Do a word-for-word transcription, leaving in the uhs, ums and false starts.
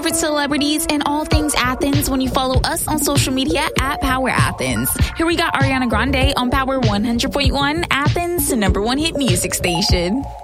favorite celebrities and all things Athens when you follow us on social media at Power Athens. Here we got Ariana Grande on Power one hundred point one, Athens, number one hit music station.